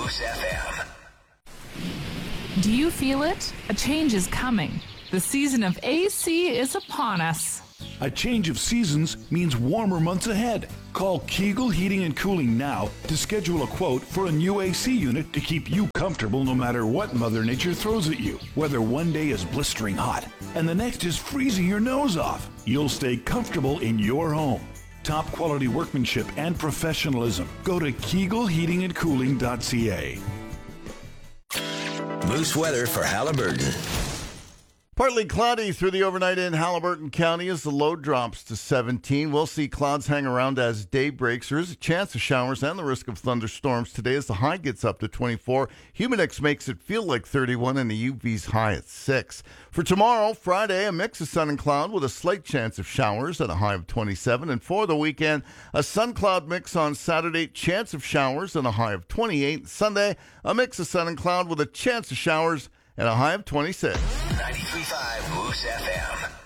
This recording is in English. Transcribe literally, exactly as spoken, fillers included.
Moose F M. Do you feel it? A change is coming. The season of A C is upon us. A change of seasons means warmer months ahead. Call Kegel Heating and Cooling now to schedule a quote for a new A C unit to keep you comfortable no matter what Mother Nature throws at you. Whether one day is blistering hot and the next is freezing your nose off, you'll stay comfortable in your home. Top quality workmanship and professionalism. Go to Kegel Heating and Cooling dot C A. Moose weather for Haliburton. Partly cloudy through the overnight in Haliburton County as the low drops to seventeen. We'll see clouds hang around as day breaks. There is a chance of showers and the risk of thunderstorms today as the high gets up to twenty-four. Humidex makes it feel like thirty-one and the U V's high at six. For tomorrow, Friday, a mix of sun and cloud with a slight chance of showers at a high of twenty-seven. And for the weekend, a sun-cloud mix on Saturday, chance of showers and a high of twenty-eight. Sunday, a mix of sun and cloud with a chance of showers and a high of twenty-six. ninety-three point five Moose F M.